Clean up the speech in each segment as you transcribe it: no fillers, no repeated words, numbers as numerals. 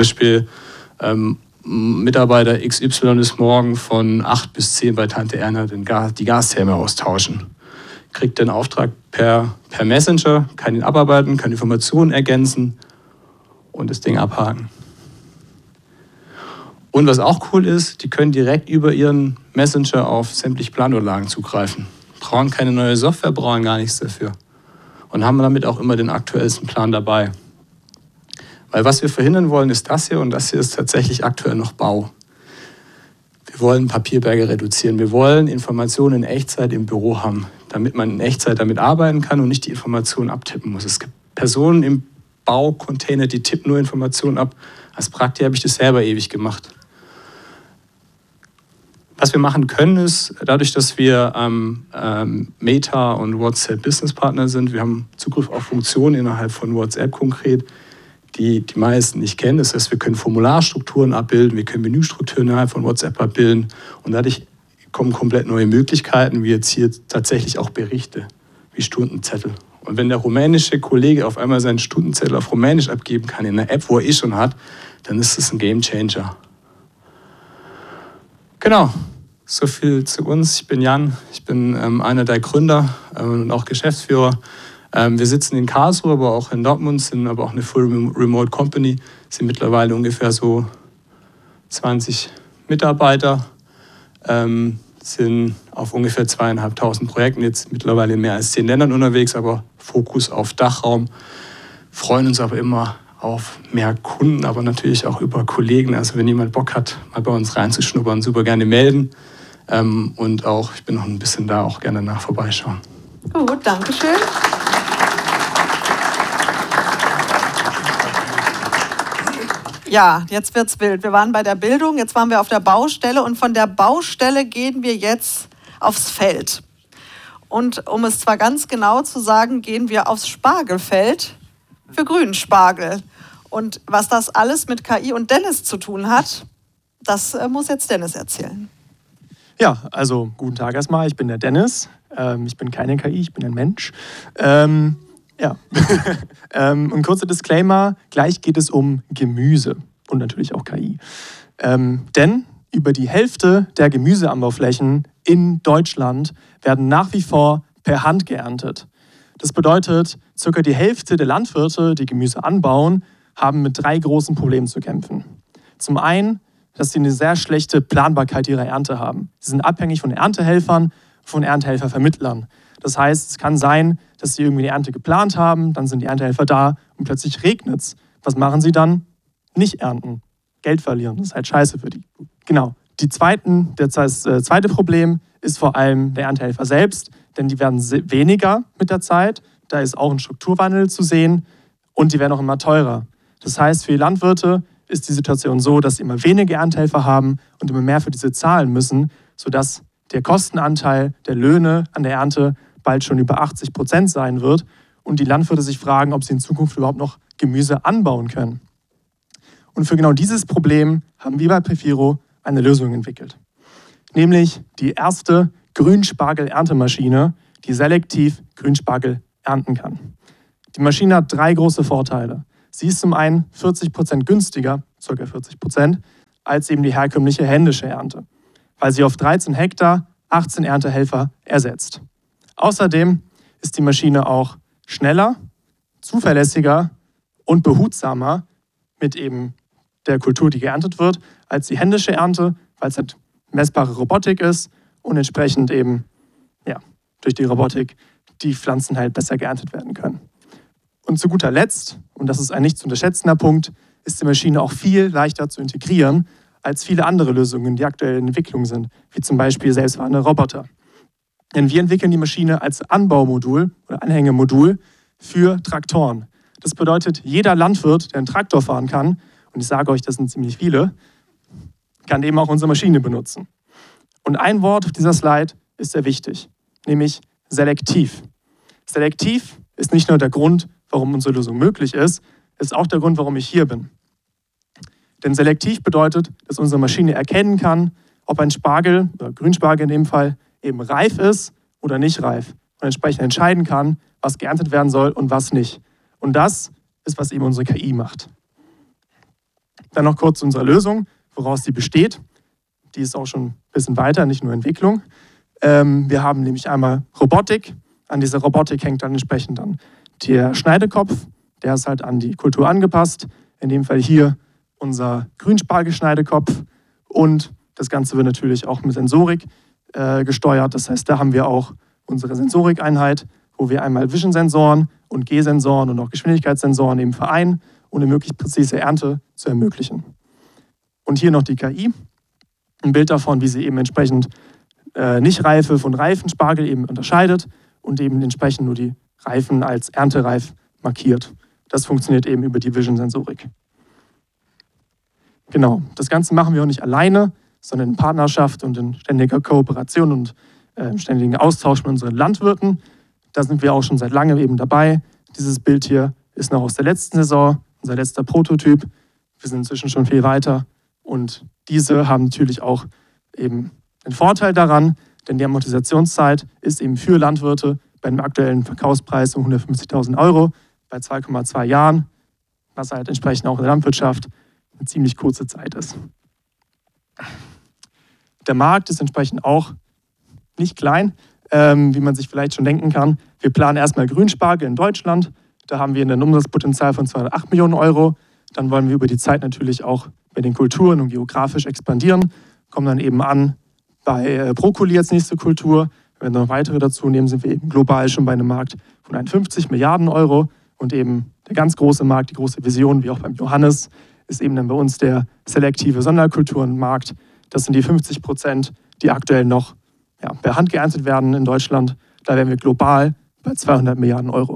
Beispiel Mitarbeiter XY ist morgen von 8 bis 10 bei Tante Erna die Gastherme austauschen. Kriegt den Auftrag per Messenger, kann ihn abarbeiten, kann Informationen ergänzen und das Ding abhaken. Und was auch cool ist, die können direkt über ihren Messenger auf sämtliche Planunterlagen zugreifen. Brauchen keine neue Software, brauchen gar nichts dafür. Und haben damit auch immer den aktuellsten Plan dabei. Weil was wir verhindern wollen, ist das hier, und das hier ist tatsächlich aktuell noch Bau. Wir wollen Papierberge reduzieren. Wir wollen Informationen in Echtzeit im Büro haben, damit man in Echtzeit damit arbeiten kann und nicht die Informationen abtippen muss. Es gibt Personen im Baucontainer, die tippen nur Informationen ab. Als Praktiker habe ich das selber ewig gemacht. Was wir machen können, ist, dadurch, dass wir Meta und WhatsApp Business Partner sind, wir haben Zugriff auf Funktionen innerhalb von WhatsApp konkret, die meisten nicht kennen. Das heißt, wir können Formularstrukturen abbilden, wir können Menüstrukturen innerhalb von WhatsApp abbilden und dadurch kommen komplett neue Möglichkeiten, wie jetzt hier tatsächlich auch Berichte, wie Stundenzettel. Und wenn der rumänische Kollege auf einmal seinen Stundenzettel auf Rumänisch abgeben kann in einer App, wo er schon hat, dann ist das ein Gamechanger. Genau, so viel zu uns. Ich bin Jan, ich bin einer der Gründer und auch Geschäftsführer. Wir sitzen in Karlsruhe, aber auch in Dortmund, sind aber auch eine Full Remote Company, sind mittlerweile ungefähr so 20 Mitarbeiter, sind auf ungefähr 2.500 Projekten, jetzt mittlerweile in mehr als 10 Ländern unterwegs, aber Fokus auf Dachraum, freuen uns aber immer auf mehr Kunden, aber natürlich auch über Kollegen. Also wenn jemand Bock hat, mal bei uns reinzuschnuppern, super gerne melden. Und auch, ich bin noch ein bisschen da, auch gerne nach vorbeischauen. Gut, danke schön. Ja, jetzt wird's wild. Wir waren bei der Bildung, jetzt waren wir auf der Baustelle und von der Baustelle gehen wir jetzt aufs Feld. Und um es zwar ganz genau zu sagen, gehen wir aufs Spargelfeld für grünen Spargel. Und was das alles mit KI und Dennis zu tun hat, das muss jetzt Dennis erzählen. Ja, also guten Tag erstmal, ich bin der Dennis. Ich bin keine KI, ich bin ein Mensch. Ja, ein kurzer Disclaimer, gleich geht es um Gemüse und natürlich auch KI. Denn über die Hälfte der Gemüseanbauflächen in Deutschland werden nach wie vor per Hand geerntet. Das bedeutet, circa die Hälfte der Landwirte, die Gemüse anbauen, haben mit 3 großen Problemen zu kämpfen. Zum einen, dass sie eine sehr schlechte Planbarkeit ihrer Ernte haben. Sie sind abhängig von Erntehelfern, von Erntehelfervermittlern. Das heißt, es kann sein, dass sie irgendwie eine Ernte geplant haben, dann sind die Erntehelfer da und plötzlich regnet es. Was machen sie dann? Nicht ernten. Geld verlieren. Das ist halt scheiße für die. Genau. Das zweite Problem ist vor allem der Erntehelfer selbst, denn die werden weniger mit der Zeit. Da ist auch ein Strukturwandel zu sehen und die werden auch immer teurer. Das heißt, für die Landwirte ist die Situation so, dass sie immer weniger Erntehelfer haben und immer mehr für diese zahlen müssen, sodass der Kostenanteil der Löhne an der Ernte bald schon über 80% sein wird und die Landwirte sich fragen, ob sie in Zukunft überhaupt noch Gemüse anbauen können. Und für genau dieses Problem haben wir bei Prefiro eine Lösung entwickelt. Nämlich die erste Grünspargel-Erntemaschine, die selektiv Grünspargel ernten kann. Die Maschine hat 3 große Vorteile. Sie ist zum einen 40% günstiger, ca. 40%, als eben die herkömmliche händische Ernte, weil sie auf 13 Hektar 18 Erntehelfer ersetzt. Außerdem ist die Maschine auch schneller, zuverlässiger und behutsamer mit eben der Kultur, die geerntet wird, als die händische Ernte, weil es halt messbare Robotik ist und entsprechend eben durch die Robotik die Pflanzen halt besser geerntet werden können. Und zu guter Letzt, und das ist ein nicht zu unterschätzender Punkt, ist die Maschine auch viel leichter zu integrieren als viele andere Lösungen, die aktuell in Entwicklung sind, wie zum Beispiel selbstfahrende Roboter. Denn wir entwickeln die Maschine als Anbaumodul oder Anhängemodul für Traktoren. Das bedeutet, jeder Landwirt, der einen Traktor fahren kann, und ich sage euch, das sind ziemlich viele, kann eben auch unsere Maschine benutzen. Und ein Wort auf dieser Slide ist sehr wichtig, nämlich selektiv. Selektiv ist nicht nur der Grund, warum unsere Lösung möglich ist, ist auch der Grund, warum ich hier bin. Denn selektiv bedeutet, dass unsere Maschine erkennen kann, ob ein Spargel, oder Grünspargel in dem Fall, eben reif ist oder nicht reif und entsprechend entscheiden kann, was geerntet werden soll und was nicht. Und das ist, was eben unsere KI macht. Dann noch kurz unsere Lösung, woraus sie besteht. Die ist auch schon ein bisschen weiter, nicht nur Entwicklung. Wir haben nämlich einmal Robotik. An dieser Robotik hängt dann entsprechend dann der Schneidekopf. Der ist halt an die Kultur angepasst. In dem Fall hier unser Grünspargelschneidekopf. Und das Ganze wird natürlich auch mit Sensorik gesteuert. Das heißt, da haben wir auch unsere Sensorikeinheit, wo wir einmal Vision-Sensoren und G-Sensoren und auch Geschwindigkeitssensoren eben vereinen, um eine möglichst präzise Ernte zu ermöglichen. Und hier noch die KI. Ein Bild davon, wie sie eben entsprechend nicht reife von reifen Spargel eben unterscheidet und eben entsprechend nur die Reifen als erntereif markiert. Das funktioniert eben über die Vision-Sensorik. Genau, das Ganze machen wir auch nicht alleine, sondern in Partnerschaft und in ständiger Kooperation und ständigen Austausch mit unseren Landwirten. Da sind wir auch schon seit langem eben dabei. Dieses Bild hier ist noch aus der letzten Saison, unser letzter Prototyp. Wir sind inzwischen schon viel weiter und diese haben natürlich auch eben den Vorteil daran, denn die Amortisationszeit ist eben für Landwirte bei einem aktuellen Verkaufspreis um 150.000 € bei 2,2 Jahren, was halt entsprechend auch in der Landwirtschaft eine ziemlich kurze Zeit ist. Der Markt ist entsprechend auch nicht klein, wie man sich vielleicht schon denken kann. Wir planen erstmal Grünspargel in Deutschland. Da haben wir ein Umsatzpotenzial von 208 Millionen €. Dann wollen wir über die Zeit natürlich auch bei den Kulturen und geografisch expandieren, kommen dann eben an bei Brokkoli als nächste Kultur. Wenn wir noch weitere dazu nehmen, sind wir eben global schon bei einem Markt von 51 Milliarden € und eben der ganz große Markt, die große Vision, wie auch beim Johannes, ist eben dann bei uns der selektive Sonderkulturenmarkt. Das sind die 50%, die aktuell noch per Hand geerntet werden in Deutschland. Da wären wir global bei 200 Milliarden €.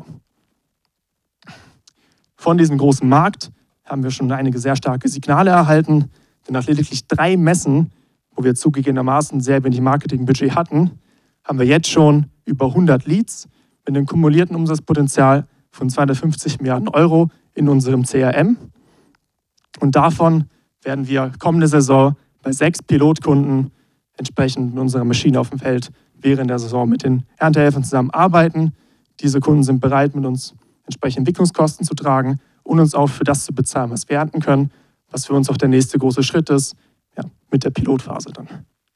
Von diesem großen Markt haben wir schon einige sehr starke Signale erhalten, denn nach lediglich 3 Messen, wo wir zugegebenermaßen sehr wenig Marketingbudget hatten, haben wir jetzt schon über 100 Leads mit einem kumulierten Umsatzpotenzial von 250 Milliarden € in unserem CRM. Und davon werden wir kommende Saison bei 6 Pilotkunden entsprechend in unserer Maschine auf dem Feld während der Saison mit den Erntehelfern zusammenarbeiten. Diese Kunden sind bereit, mit uns entsprechend Entwicklungskosten zu tragen und uns auch für das zu bezahlen, was wir ernten können, was für uns auch der nächste große Schritt ist, mit der Pilotphase dann.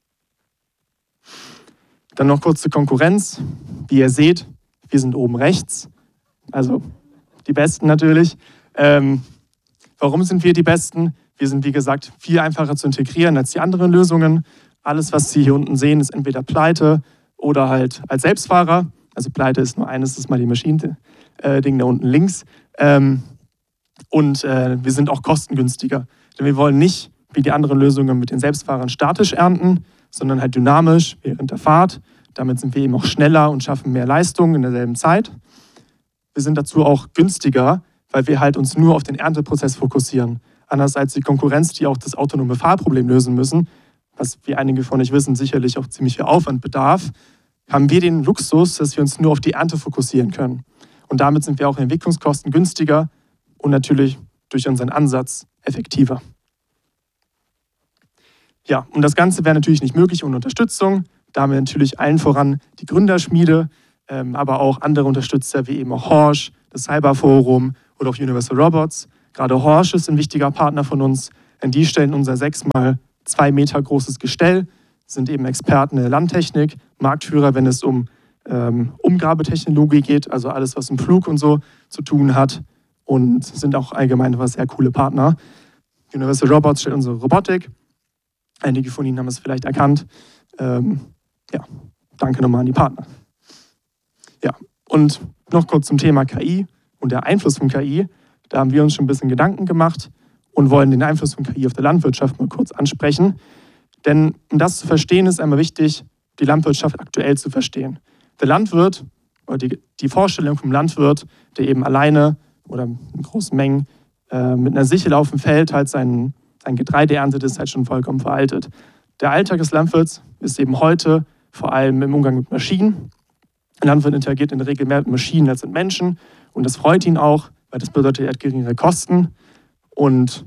Dann noch kurz zur Konkurrenz. Wie ihr seht, wir sind oben rechts, also die Besten natürlich. Warum sind wir die Besten? Wir sind, wie gesagt, viel einfacher zu integrieren als die anderen Lösungen. Alles, was Sie hier unten sehen, ist entweder Pleite oder halt als Selbstfahrer. Also Pleite ist nur eines, das ist mal die Maschine-Ding da unten links. Und wir sind auch kostengünstiger. Denn wir wollen nicht, wie die anderen Lösungen mit den Selbstfahrern, statisch ernten, sondern halt dynamisch während der Fahrt. Damit sind wir eben auch schneller und schaffen mehr Leistung in derselben Zeit. Wir sind dazu auch günstiger, weil wir halt uns nur auf den Ernteprozess fokussieren. Anders als die Konkurrenz, die auch das autonome Fahrproblem lösen müssen, was, wie einige von euch wissen, sicherlich auch ziemlich viel Aufwand bedarf, haben wir den Luxus, dass wir uns nur auf die Ernte fokussieren können. Und damit sind wir auch in Entwicklungskosten günstiger und natürlich durch unseren Ansatz effektiver. Ja, und das Ganze wäre natürlich nicht möglich ohne Unterstützung. Da haben wir natürlich allen voran die Gründerschmiede, aber auch andere Unterstützer wie eben auch Horsch, das Cyberforum oder auch Universal Robots. Gerade Horsch ist ein wichtiger Partner von uns, denn die stellen unser 6x2 Meter großes Gestell, sind eben Experten in der Landtechnik, Marktführer, wenn es um Umgrabetechnologie geht, also alles, was im Flug und so zu tun hat, und sind auch allgemein sehr coole Partner. Universal Robots stellt unsere Robotik. Einige von Ihnen haben es vielleicht erkannt. Danke nochmal an die Partner. Ja, und noch kurz zum Thema KI und der Einfluss von KI. Da haben wir uns schon ein bisschen Gedanken gemacht und wollen den Einfluss von KI auf der Landwirtschaft mal kurz ansprechen. Denn um das zu verstehen, ist einmal wichtig, die Landwirtschaft aktuell zu verstehen. Der Landwirt, oder die Vorstellung vom Landwirt, der eben alleine oder in großen Mengen mit einer Sichel auf dem Feld halt sein Getreide erntet, ist halt schon vollkommen veraltet. Der Alltag des Landwirts ist eben heute vor allem im Umgang mit Maschinen. Ein Landwirt interagiert in der Regel mehr mit Maschinen als mit Menschen und das freut ihn auch, weil das bedeutet, er hat geringere Kosten und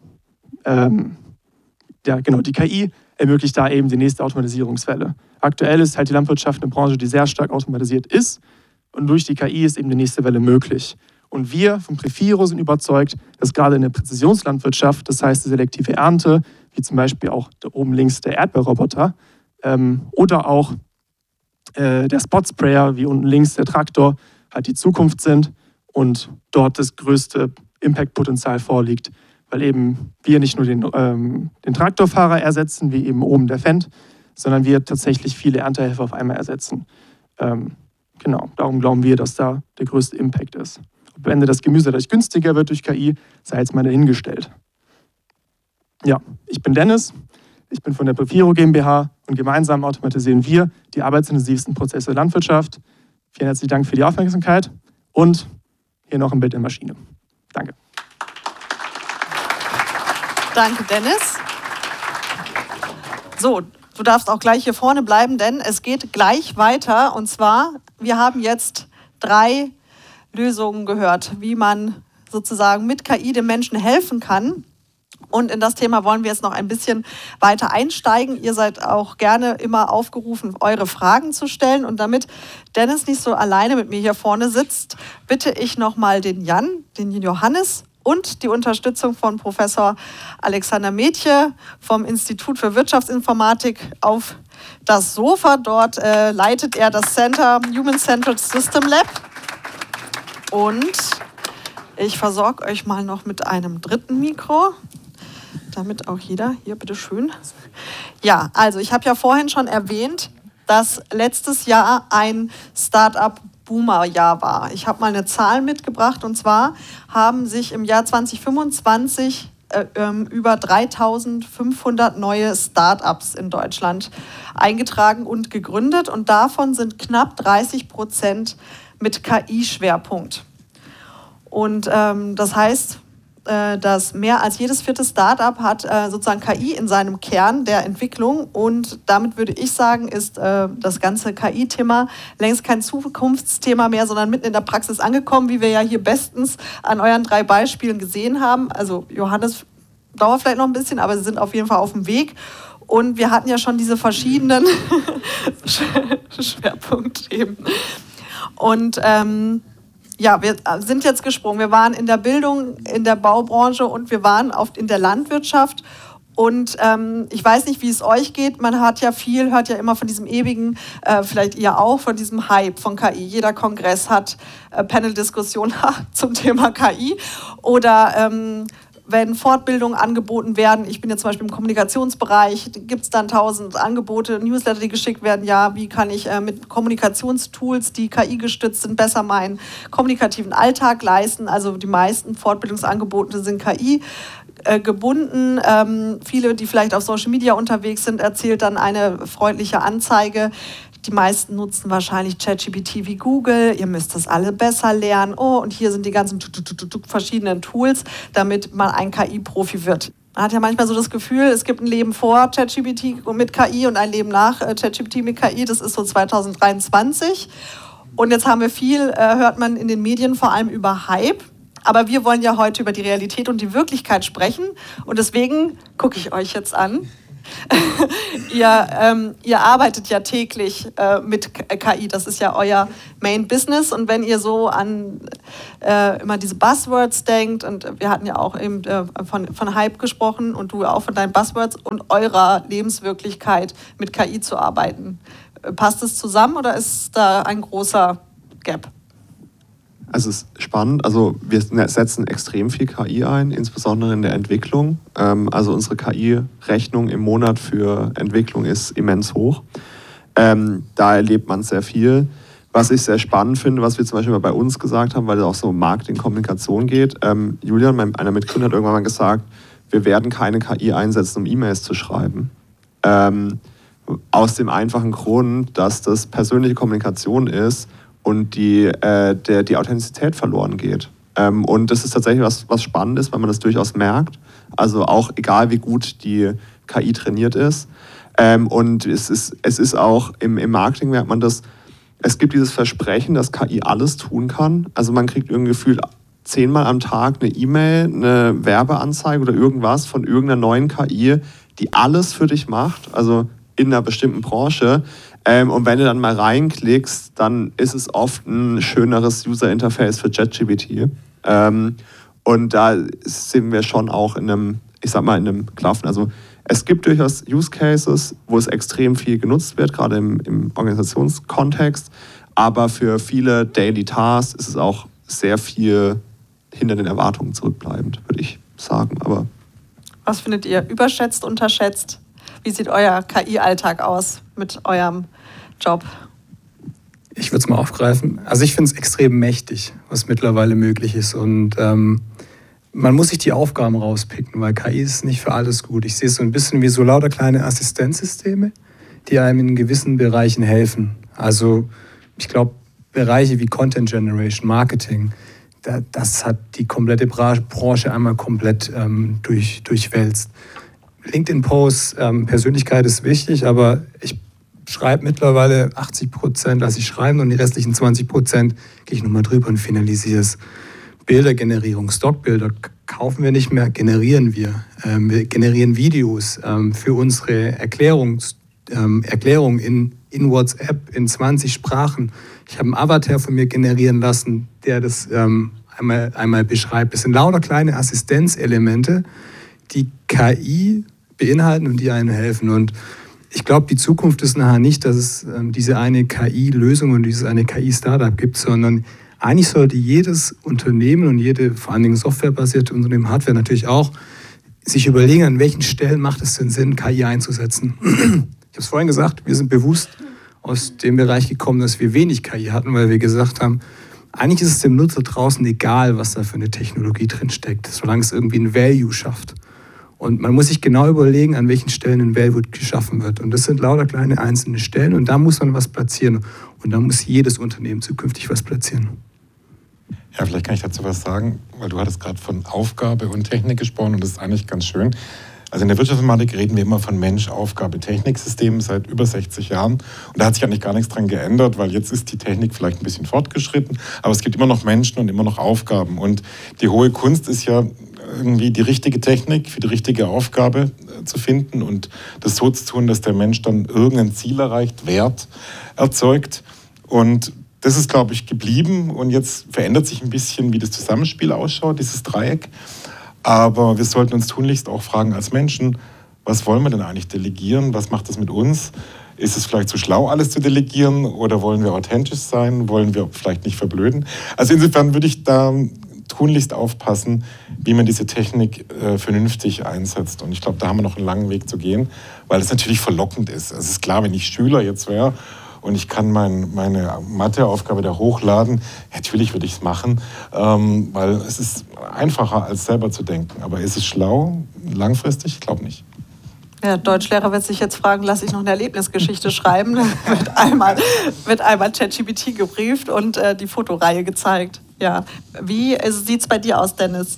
die KI ermöglicht da eben die nächste Automatisierungswelle. Aktuell ist halt die Landwirtschaft eine Branche, die sehr stark automatisiert ist und durch die KI ist eben die nächste Welle möglich. Und wir von Prefiro sind überzeugt, dass gerade in der Präzisionslandwirtschaft, das heißt die selektive Ernte, wie zum Beispiel auch da oben links der Erdbeerroboter oder auch der Spotsprayer, wie unten links der Traktor, halt die Zukunft sind und dort das größte Impact-Potenzial vorliegt, weil eben wir nicht nur den Traktorfahrer ersetzen, wie eben oben der Fendt, sondern wir tatsächlich viele Erntehelfer auf einmal ersetzen. Genau, darum glauben wir, dass da der größte Impact ist. Ob am Ende das Gemüse dadurch günstiger wird durch KI, sei jetzt mal dahingestellt. Ja, ich bin Dennis, ich bin von der Prefiro GmbH und gemeinsam automatisieren wir die arbeitsintensivsten Prozesse der Landwirtschaft. Vielen herzlichen Dank für die Aufmerksamkeit und hier noch ein Bild der Maschine. Danke. Danke, Dennis. So, du darfst auch gleich hier vorne bleiben, denn es geht gleich weiter. Und zwar, wir haben jetzt 3 Lösungen gehört, wie man sozusagen mit KI dem Menschen helfen kann. Und in das Thema wollen wir jetzt noch ein bisschen weiter einsteigen. Ihr seid auch gerne immer aufgerufen, eure Fragen zu stellen. Und damit Dennis nicht so alleine mit mir hier vorne sitzt, bitte ich nochmal den Jan, den Johannes und die Unterstützung von Professor Alexander Metje vom Institut für Wirtschaftsinformatik auf das Sofa. Dort leitet er das Center Human Centered System Lab. Und ich versorge euch mal noch mit einem dritten Mikro, damit auch jeder, hier bitteschön. Ja, also ich habe ja vorhin schon erwähnt, dass letztes Jahr ein Start-up-Boomer-Jahr war. Ich habe mal eine Zahl mitgebracht und zwar haben sich im Jahr 2025 über 3.500 neue Start-ups in Deutschland eingetragen und gegründet und davon sind knapp 30% mit KI-Schwerpunkt. Und das heißt, dass mehr als jedes 4. Startup hat sozusagen KI in seinem Kern der Entwicklung und damit würde ich sagen, ist das ganze KI-Thema längst kein Zukunftsthema mehr, sondern mitten in der Praxis angekommen, wie wir ja hier bestens an euren 3 Beispielen gesehen haben. Also Johannes dauert vielleicht noch ein bisschen, aber sie sind auf jeden Fall auf dem Weg. Und wir hatten ja schon diese verschiedenen Schwerpunktthemen. Und ja, wir sind jetzt gesprungen. Wir waren in der Bildung, in der Baubranche und wir waren in der Landwirtschaft. Und ich weiß nicht, wie es euch geht. Man hört ja immer von diesem ewigen, vielleicht ihr auch, von diesem Hype von KI. Jeder Kongress hat Panel-Diskussionen zum Thema KI. Oder wenn Fortbildungen angeboten werden, ich bin jetzt zum Beispiel im Kommunikationsbereich, gibt es dann 1000 Angebote, Newsletter, die geschickt werden, ja, wie kann ich mit Kommunikationstools, die KI-gestützt sind, besser meinen kommunikativen Alltag leisten. Also die meisten Fortbildungsangebote sind KI gebunden. Viele, die vielleicht auf Social Media unterwegs sind, erzählt dann eine freundliche Anzeige. Die meisten nutzen wahrscheinlich ChatGPT wie Google. Ihr müsst das alle besser lernen. Oh, und hier sind die ganzen verschiedenen Tools, damit man ein KI-Profi wird. Man hat ja manchmal so das Gefühl, es gibt ein Leben vor ChatGPT mit KI und ein Leben nach ChatGPT mit KI. Das ist so 2023. Und jetzt haben wir hört man in den Medien vor allem über Hype. Aber wir wollen ja heute über die Realität und die Wirklichkeit sprechen. Und deswegen gucke ich euch jetzt an. Ihr arbeitet ja täglich mit KI, das ist ja euer Main Business und wenn ihr so an immer diese Buzzwords denkt und wir hatten ja auch eben von Hype gesprochen und du auch von deinen Buzzwords und eurer Lebenswirklichkeit mit KI zu arbeiten, passt es zusammen oder ist da ein großer Gap? Also es ist spannend, also wir setzen extrem viel KI ein, insbesondere in der Entwicklung. Also unsere KI-Rechnung im Monat für Entwicklung ist immens hoch. Da erlebt man sehr viel. Was ich sehr spannend finde, was wir zum Beispiel bei uns gesagt haben, weil es auch so um Marketing, Kommunikation geht. Julian, einer Mitgründer, hat irgendwann mal gesagt, wir werden keine KI einsetzen, um E-Mails zu schreiben. Aus dem einfachen Grund, dass das persönliche Kommunikation ist und die Authentizität verloren geht. Und das ist tatsächlich was Spannendes, weil man das durchaus merkt. Also auch egal, wie gut die KI trainiert ist. Und es ist auch im Marketing merkt man das, es gibt dieses Versprechen, dass KI alles tun kann. Also man kriegt irgendwie Gefühl 10-mal am Tag eine E-Mail, eine Werbeanzeige oder irgendwas von irgendeiner neuen KI, die alles für dich macht, also in einer bestimmten Branche. Und wenn du dann mal reinklickst, dann ist es oft ein schöneres User-Interface für ChatGPT. Und da sind wir schon auch in einem Klaffen. Also es gibt durchaus Use Cases, wo es extrem viel genutzt wird, gerade im Organisationskontext. Aber für viele Daily Tasks ist es auch sehr viel hinter den Erwartungen zurückbleibend, würde ich sagen. Aber was findet ihr? Überschätzt, unterschätzt? Wie sieht euer KI-Alltag aus mit eurem Job? Ich würde es mal aufgreifen. Also ich finde es extrem mächtig, was mittlerweile möglich ist. Und man muss sich die Aufgaben rauspicken, weil KI ist nicht für alles gut. Ich sehe es so ein bisschen wie so lauter kleine Assistenzsysteme, die einem in gewissen Bereichen helfen. Also ich glaube, Bereiche wie Content Generation, Marketing, das hat die komplette Branche einmal komplett durchwälzt. LinkedIn-Posts, Persönlichkeit ist wichtig, aber ich schreibe mittlerweile 80%, lasse ich schreiben und die restlichen 20% gehe ich nochmal drüber und finalisiere es. Bildergenerierung, Stockbilder kaufen wir nicht mehr, generieren wir. Wir generieren Videos für unsere Erklärung in WhatsApp in 20 Sprachen. Ich habe einen Avatar von mir generieren lassen, der das einmal beschreibt. Das sind lauter kleine Assistenzelemente, die KI beinhalten und die einem helfen. Und ich glaube, die Zukunft ist nachher nicht, dass es diese eine KI-Lösung und dieses eine KI-Startup gibt, sondern eigentlich sollte jedes Unternehmen und jede, vor allen Dingen softwarebasierte Unternehmen, Hardware natürlich auch, sich überlegen, an welchen Stellen macht es denn Sinn, KI einzusetzen. Ich habe es vorhin gesagt, wir sind bewusst aus dem Bereich gekommen, dass wir wenig KI hatten, weil wir gesagt haben, eigentlich ist es dem Nutzer draußen egal, was da für eine Technologie drin steckt, solange es irgendwie ein Value schafft. Und man muss sich genau überlegen, an welchen Stellen ein Value geschaffen wird. Und das sind lauter kleine einzelne Stellen und da muss man was platzieren. Und da muss jedes Unternehmen zukünftig was platzieren. Ja, vielleicht kann ich dazu was sagen, weil du hattest gerade von Aufgabe und Technik gesprochen und das ist eigentlich ganz schön. Also in der Wirtschaftsinformatik reden wir immer von Mensch, Aufgabe, Techniksystemen seit über 60 Jahren. Und da hat sich eigentlich gar nichts dran geändert, weil jetzt ist die Technik vielleicht ein bisschen fortgeschritten, aber es gibt immer noch Menschen und immer noch Aufgaben. Und die hohe Kunst ist ja irgendwie die richtige Technik für die richtige Aufgabe zu finden und das so zu tun, dass der Mensch dann irgendein Ziel erreicht, Wert erzeugt. Und das ist, glaube ich, geblieben und jetzt verändert sich ein bisschen, wie das Zusammenspiel ausschaut, dieses Dreieck. Aber wir sollten uns tunlichst auch fragen als Menschen, was wollen wir denn eigentlich delegieren? Was macht das mit uns? Ist es vielleicht zu schlau, alles zu delegieren? Oder wollen wir authentisch sein? Wollen wir vielleicht nicht verblöden? Also insofern würde ich da tunlichst aufpassen, wie man diese Technik vernünftig einsetzt. Und ich glaube, da haben wir noch einen langen Weg zu gehen, weil es natürlich verlockend ist. Es ist klar, wenn ich Schüler jetzt wäre und ich kann meine Matheaufgabe da hochladen, natürlich würde ich es machen, weil es ist einfacher, als selber zu denken. Aber ist es schlau, langfristig? Ich glaube nicht. Der Deutschlehrer wird sich jetzt fragen, lasse ich noch eine Erlebnisgeschichte schreiben? wird einmal ChatGPT gebrieft und die Fotoreihe gezeigt. Ja. Wie sieht es bei dir aus, Dennis?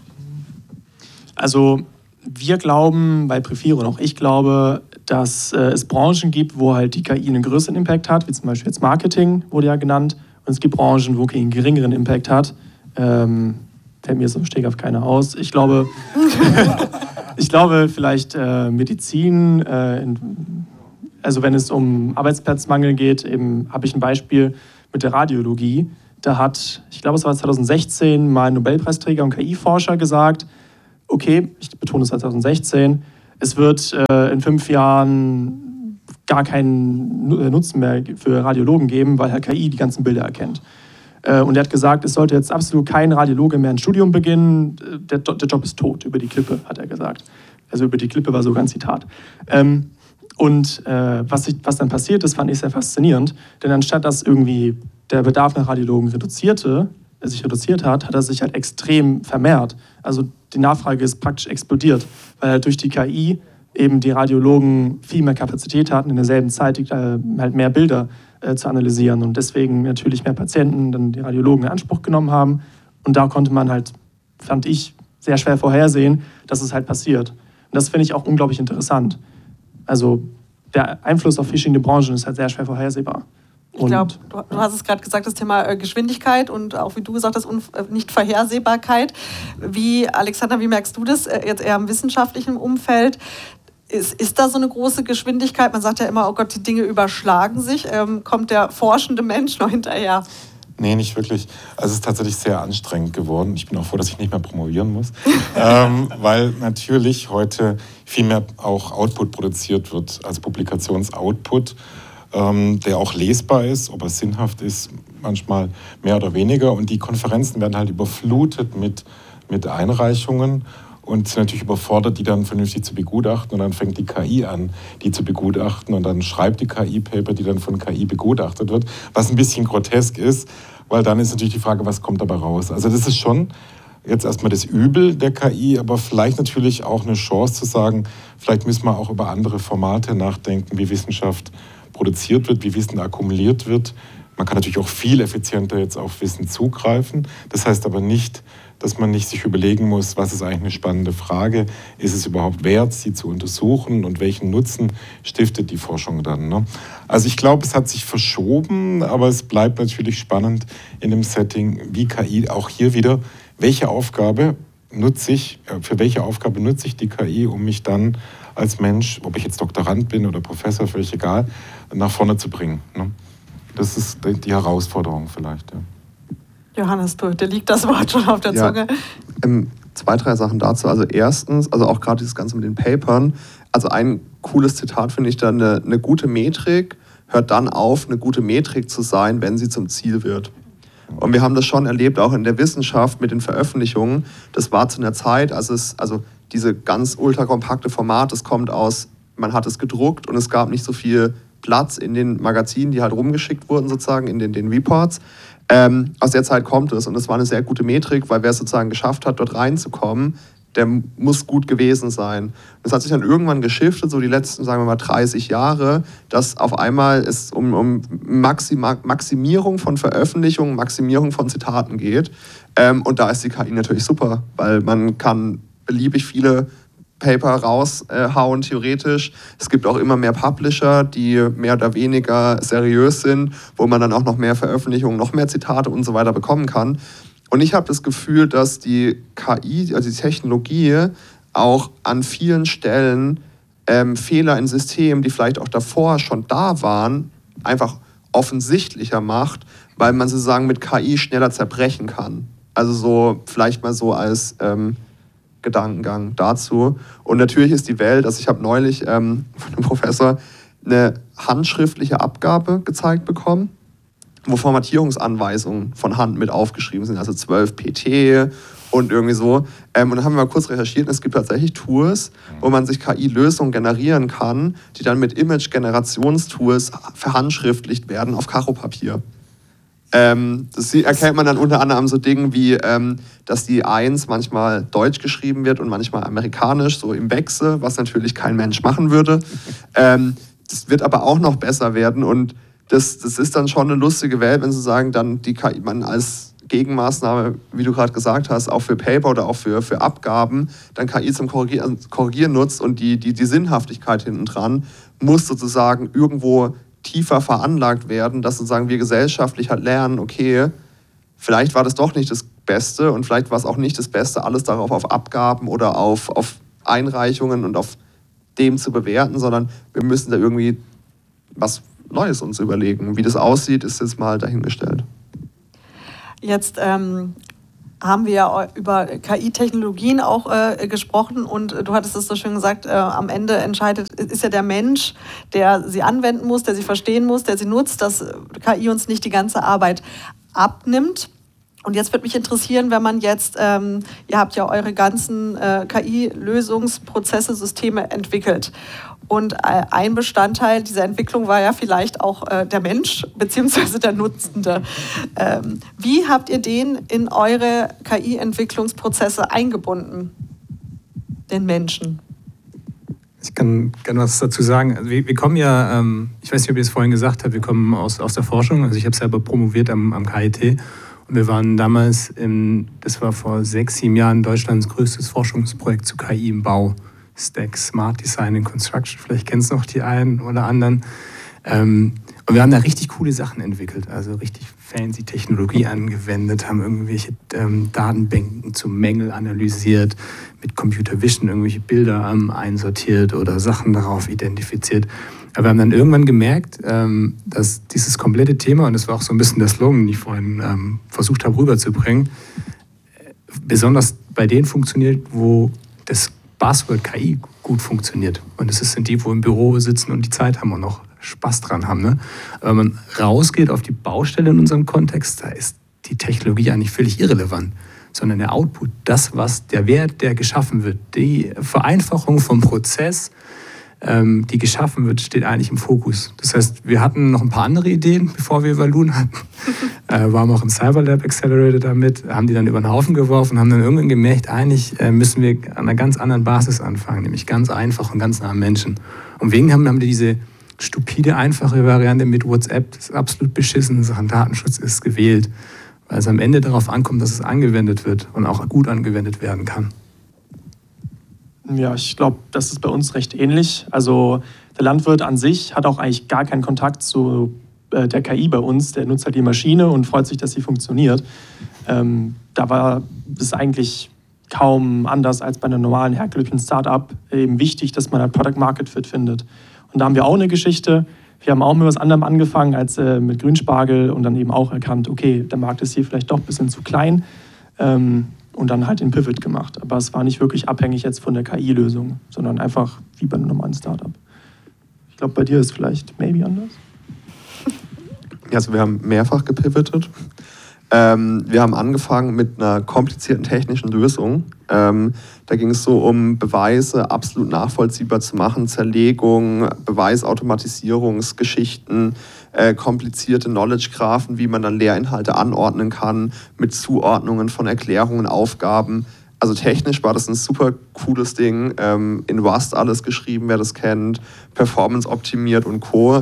Also wir glauben bei Prefiro und auch ich glaube, dass es Branchen gibt, wo halt die KI einen größeren Impact hat, wie zum Beispiel jetzt Marketing, wurde ja genannt. Und es gibt Branchen, wo KI einen geringeren Impact hat. Fällt mir so im Stegreif keiner aus. Ich glaube, vielleicht Medizin, also wenn es um Arbeitsplatzmangel geht, eben habe ich ein Beispiel mit der Radiologie. Da hat, ich glaube es war 2016, mal ein Nobelpreisträger und KI-Forscher gesagt, okay, ich betone es 2016, es wird in 5 Jahren gar keinen Nutzen mehr für Radiologen geben, weil Herr KI die ganzen Bilder erkennt. Und er hat gesagt, es sollte jetzt absolut kein Radiologe mehr ein Studium beginnen, der Job ist tot, über die Klippe, hat er gesagt. Also über die Klippe war sogar ein Zitat. Was dann passiert ist, fand ich sehr faszinierend, denn anstatt dass irgendwie der Bedarf nach Radiologen sich reduziert hat, hat er sich halt extrem vermehrt. Also die Nachfrage ist praktisch explodiert, weil halt durch die KI eben die Radiologen viel mehr Kapazität hatten, in derselben Zeit halt mehr Bilder zu analysieren und deswegen natürlich mehr Patienten dann die Radiologen in Anspruch genommen haben. Und da konnte man halt, fand ich, sehr schwer vorhersehen, dass es halt passiert. Und das finde ich auch unglaublich interessant. Also der Einfluss auf verschiedene Branchen ist halt sehr schwer vorhersehbar. Ich glaube, du hast es gerade gesagt, das Thema Geschwindigkeit und auch, wie du gesagt hast, Nicht-Vorhersehbarkeit. Alexander, wie merkst du das jetzt eher im wissenschaftlichen Umfeld? Ist da so eine große Geschwindigkeit? Man sagt ja immer, oh Gott, die Dinge überschlagen sich. Kommt der forschende Mensch noch hinterher? Nee, nicht wirklich. Also es ist tatsächlich sehr anstrengend geworden. Ich bin auch froh, dass ich nicht mehr promovieren muss, weil natürlich heute viel mehr auch Output produziert wird, also Publikationsoutput, der auch lesbar ist, ob er sinnhaft ist, manchmal mehr oder weniger. Und die Konferenzen werden halt überflutet mit Einreichungen und sind natürlich überfordert, die dann vernünftig zu begutachten. Und dann fängt die KI an, die zu begutachten. Und dann schreibt die KI Paper, die dann von KI begutachtet wird, was ein bisschen grotesk ist, weil dann ist natürlich die Frage, was kommt dabei raus. Also das ist schon jetzt erstmal das Übel der KI, aber vielleicht natürlich auch eine Chance zu sagen, vielleicht müssen wir auch über andere Formate nachdenken, wie Wissenschaft produziert wird, wie Wissen akkumuliert wird. Man kann natürlich auch viel effizienter jetzt auf Wissen zugreifen. Das heißt aber nicht, dass man nicht sich überlegen muss, was ist eigentlich eine spannende Frage, ist es überhaupt wert, sie zu untersuchen und welchen Nutzen stiftet die Forschung dann. Ne? Also ich glaube, es hat sich verschoben, aber es bleibt natürlich spannend in dem Setting, wie KI auch hier wieder, für welche Aufgabe nutze ich die KI, um mich dann als Mensch, ob ich jetzt Doktorand bin oder Professor, völlig egal, nach vorne zu bringen. Ne? Das ist die Herausforderung vielleicht. Ja. Johannes, dir liegt das Wort schon auf der Zunge. 2, 3 Sachen dazu. Also erstens, also auch gerade dieses Ganze mit den Papern, also ein cooles Zitat finde ich da, eine gute Metrik hört dann auf, eine gute Metrik zu sein, wenn sie zum Ziel wird. Und wir haben das schon erlebt, auch in der Wissenschaft mit den Veröffentlichungen. Das war zu einer Zeit, also diese ganz ultrakompakte Format, das kommt aus, man hat es gedruckt und es gab nicht so viel Platz in den Magazinen, die halt rumgeschickt wurden sozusagen, in den Reports. Aus der Zeit kommt es und es war eine sehr gute Metrik, weil wer es sozusagen geschafft hat, dort reinzukommen, der muss gut gewesen sein. Das hat sich dann irgendwann geschiftet, so die letzten, sagen wir mal, 30 Jahre, dass auf einmal es um Maximierung von Veröffentlichungen, Maximierung von Zitaten geht. Und da ist die KI natürlich super, weil man kann beliebig viele Paper raushauen, theoretisch. Es gibt auch immer mehr Publisher, die mehr oder weniger seriös sind, wo man dann auch noch mehr Veröffentlichungen, noch mehr Zitate und so weiter bekommen kann. Und ich habe das Gefühl, dass die KI, also die Technologie, auch an vielen Stellen Fehler in Systemen, die vielleicht auch davor schon da waren, einfach offensichtlicher macht, weil man sie sozusagen mit KI schneller zerbrechen kann. Also so vielleicht mal so als Gedankengang dazu. Und natürlich ist die Welt, also ich habe neulich von einem Professor eine handschriftliche Abgabe gezeigt bekommen, wo Formatierungsanweisungen von Hand mit aufgeschrieben sind, also 12 PT und irgendwie so. Und dann haben wir mal kurz recherchiert und es gibt tatsächlich Tools, wo man sich KI-Lösungen generieren kann, die dann mit Image-Generationstools verhandschriftlicht werden auf Karopapier. Das erkennt man dann unter anderem so Dingen wie, dass die 1 manchmal deutsch geschrieben wird und manchmal amerikanisch, so im Wechsel, was natürlich kein Mensch machen würde. Das wird aber auch noch besser werden und das ist dann schon eine lustige Welt, wenn Sie sagen, dann die KI, man als Gegenmaßnahme, wie du gerade gesagt hast, auch für Paper oder auch für Abgaben, dann KI zum Korrigieren nutzt und die Sinnhaftigkeit hinten dran muss sozusagen irgendwo tiefer veranlagt werden, dass sozusagen wir gesellschaftlich halt lernen, okay, vielleicht war das doch nicht das Beste und vielleicht war es auch nicht das Beste, alles darauf auf Abgaben oder auf Einreichungen und auf dem zu bewerten, sondern wir müssen da irgendwie was Neues uns überlegen. Wie das aussieht, ist jetzt mal dahingestellt. Jetzt haben wir ja über KI-Technologien auch gesprochen und du hattest es so schön gesagt, am Ende ist ja der Mensch, der sie anwenden muss, der sie verstehen muss, der sie nutzt, dass KI uns nicht die ganze Arbeit abnimmt. Und jetzt würde mich interessieren, wenn man jetzt, ihr habt ja eure ganzen KI-Lösungsprozesse, Systeme entwickelt. Und ein Bestandteil dieser Entwicklung war ja vielleicht auch der Mensch bzw. der Nutzende. Wie habt ihr den in eure KI-Entwicklungsprozesse eingebunden, den Menschen? Ich kann was dazu sagen. Also wir kommen ja, ich weiß nicht, ob ihr es vorhin gesagt habt, wir kommen aus der Forschung. Also ich habe selber promoviert am KIT. Und wir waren damals, das war vor 6, 7 Jahren, Deutschlands größtes Forschungsprojekt zu KI im Bau. Stack Smart Design and Construction, vielleicht kennst du noch die einen oder anderen. Und wir haben da richtig coole Sachen entwickelt, also richtig fancy Technologie angewendet, haben irgendwelche Datenbanken zu Mängel analysiert, mit Computer Vision irgendwelche Bilder einsortiert oder Sachen darauf identifiziert. Aber wir haben dann irgendwann gemerkt, dass dieses komplette Thema, und das war auch so ein bisschen der Slogan, den ich vorhin versucht habe rüberzubringen, besonders bei denen funktioniert, wo das Buzzword KI gut funktioniert. Und das sind die, wo im Büro sitzen und die Zeit haben und noch Spaß dran haben. Ne? Aber wenn man rausgeht auf die Baustelle in unserem Kontext, da ist die Technologie eigentlich völlig irrelevant, sondern der Output, das, was der Wert, der geschaffen wird, die Vereinfachung vom Prozess, die geschaffen wird, steht eigentlich im Fokus. Das heißt, wir hatten noch ein paar andere Ideen, bevor wir Valun hatten. Waren auch im Cyberlab Accelerator damit, haben die dann über den Haufen geworfen, haben dann irgendwann gemerkt, eigentlich müssen wir an einer ganz anderen Basis anfangen, nämlich ganz einfach und ganz nah am Menschen. Und wegen haben wir diese stupide, einfache Variante mit WhatsApp, das ist absolut beschissen in Sachen Datenschutz ist, gewählt, weil es am Ende darauf ankommt, dass es angewendet wird und auch gut angewendet werden kann. Ja, ich glaube, das ist bei uns recht ähnlich. Also der Landwirt an sich hat auch eigentlich gar keinen Kontakt zu der KI bei uns. Der nutzt halt die Maschine und freut sich, dass sie funktioniert. Da war es eigentlich kaum anders als bei einem normalen herkömmlichen Start-up eben wichtig, dass man ein Product-Market-Fit findet. Und da haben wir auch eine Geschichte. Wir haben auch mit was anderem angefangen als mit Grünspargel und dann eben auch erkannt, okay, der Markt ist hier vielleicht doch ein bisschen zu klein. Und dann halt den Pivot gemacht. Aber es war nicht wirklich abhängig jetzt von der KI-Lösung, sondern einfach wie bei einem normalen Startup. Ich glaube, bei dir ist vielleicht maybe anders. Ja, also wir haben mehrfach gepivotet. Wir haben angefangen mit einer komplizierten technischen Lösung. Da ging es so um Beweise absolut nachvollziehbar zu machen, Zerlegung, Beweisautomatisierungsgeschichten, komplizierte Knowledge-Graphen, wie man dann Lehrinhalte anordnen kann, mit Zuordnungen von Erklärungen, Aufgaben. Also technisch war das ein super cooles Ding. In Rust alles geschrieben, wer das kennt, Performance optimiert und Co.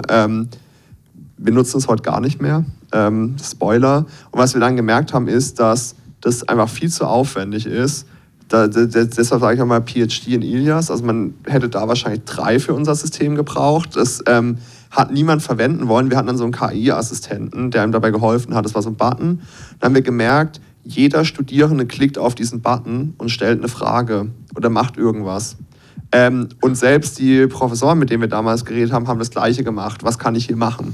Wir nutzen es heute gar nicht mehr. Spoiler. Und was wir dann gemerkt haben, ist, dass das einfach viel zu aufwendig ist. Deshalb sage ich auch mal PhD in Ilias. Also man hätte da wahrscheinlich 3 für unser System gebraucht. Das hat niemand verwenden wollen. Wir hatten dann so einen KI-Assistenten, der ihm dabei geholfen hat. Das war so ein Button. Dann haben wir gemerkt, jeder Studierende klickt auf diesen Button und stellt eine Frage oder macht irgendwas. Und selbst die Professoren, mit denen wir damals geredet haben, haben das Gleiche gemacht. Was kann ich hier machen?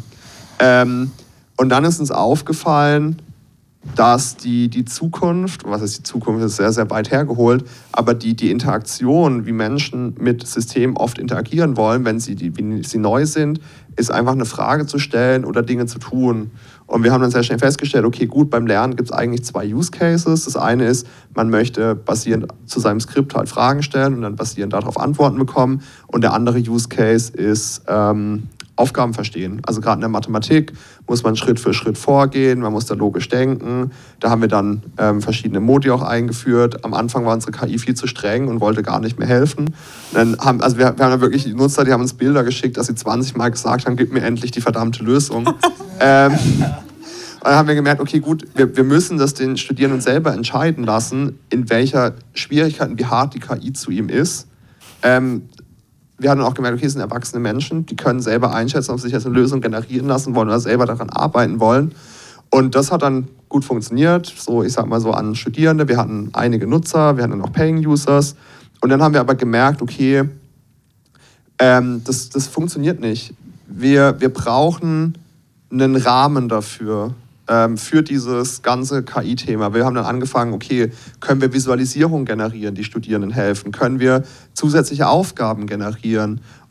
Und dann ist uns aufgefallen, dass die Zukunft, was heißt die Zukunft, ist sehr, sehr weit hergeholt, aber die Interaktion, wie Menschen mit Systemen oft interagieren wollen, wenn sie neu sind, ist einfach eine Frage zu stellen oder Dinge zu tun. Und wir haben dann sehr schnell festgestellt, okay, gut, beim Lernen gibt es eigentlich 2 Use Cases. Das eine ist, man möchte basierend zu seinem Skript halt Fragen stellen und dann basierend darauf Antworten bekommen. Und der andere Use Case ist Aufgaben verstehen. Also gerade in der Mathematik muss man Schritt für Schritt vorgehen, man muss da logisch denken. Da haben wir dann verschiedene Modi auch eingeführt. Am Anfang war unsere KI viel zu streng und wollte gar nicht mehr helfen. Wir haben dann wirklich die Nutzer, die haben uns Bilder geschickt, dass sie 20 Mal gesagt haben, gib mir endlich die verdammte Lösung. Und dann haben wir gemerkt, okay, gut, wir müssen das den Studierenden selber entscheiden lassen, in welcher Schwierigkeit und wie hart die KI zu ihm ist. Wir haben dann auch gemerkt, okay, es sind erwachsene Menschen, die können selber einschätzen, ob sie sich jetzt eine Lösung generieren lassen wollen oder selber daran arbeiten wollen. Und das hat dann gut funktioniert, so ich sag mal so an Studierende. Wir hatten einige Nutzer, wir hatten dann auch Paying Users. Und dann haben wir aber gemerkt, okay, das funktioniert nicht. Wir brauchen einen Rahmen dafür. Für dieses ganze KI-Thema. Wir haben dann angefangen, okay, können wir Visualisierung generieren, die Studierenden helfen? Können wir zusätzliche Aufgaben generieren?